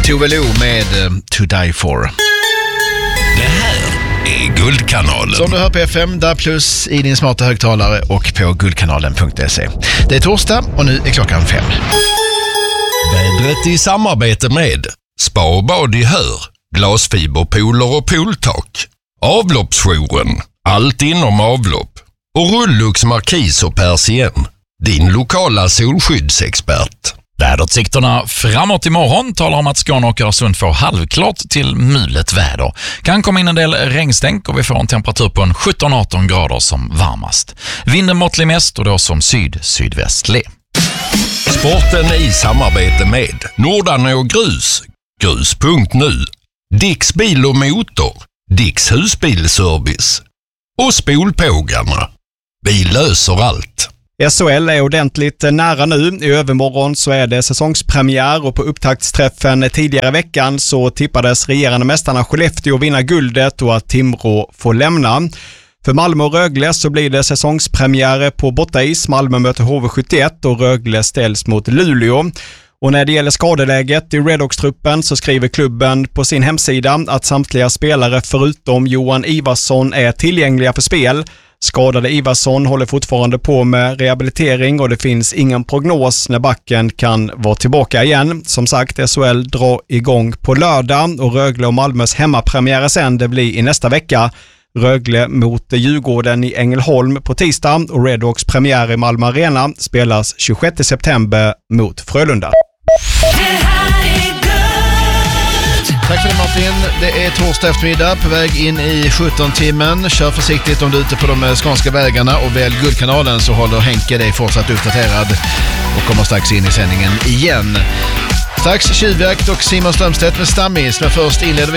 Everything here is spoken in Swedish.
Tove Lo med To Die For. Det här är Guldkanalen. Som du hör på FM, där plus i din smarta högtalare och på guldkanalen.se. Det är torsdag och nu är klockan 5. Vädret i samarbete med Spa och bad i Hör, glasfiberpooler och pooltak, avloppsjouren, allt inom avlopp och Rullux Markis och Persien, din lokala solskyddsexpert. Väderutsikterna framåt imorgon talar om att Skåne och Öresund får halvklart till mulet väder. Kan komma in en del regnstänk och vi får en temperatur på en 17-18 grader som varmast. Vinden måttlig mest och då som sydvästlig. Sporten i samarbete med Nordanå Grus, grus.nu, Dicks bil och motor, Dicks husbilservice och Spolpågarna. Vi löser allt. SHL är ordentligt nära nu. I övermorgon så är det säsongspremiär och på upptaktsträffen tidigare veckan så tippades regerande mästarna Skellefteå vinna guldet och att Timrå får lämna. För Malmö och Rögle så blir det säsongspremiär på bortais. Malmö möter HV71 och Rögle ställs mot Luleå. Och när det gäller skadeläget i Redhawks-truppen så skriver klubben på sin hemsida att samtliga spelare förutom Johan Ivarsson är tillgängliga för spel. Skadade Ivarsson håller fortfarande på med rehabilitering och det finns ingen prognos när backen kan vara tillbaka igen. Som sagt, SHL drar igång på lördag och Rögle och Malmös hemmapremiär sen det blir i nästa vecka. Rögle mot Djurgården i Ängelholm på tisdag och Redhawks premiär i Malmö Arena spelas 26 september mot Frölunda. Tack för det Martin. Det är torsdag eftermiddag på väg in i 17-timmen. Kör försiktigt om du är ute på de skånska vägarna och välj Guldkanalen så håller Henke dig fortsatt uppdaterad och kommer strax in i sändningen igen. Strax Tjuvjakt och Simon Strömstedt med Stammis, men först inleder vi